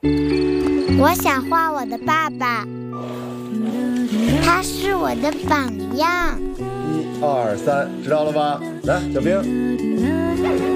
我想画我的爸爸，他是我的榜样。 1、2、3，知道了吧？来，小兵。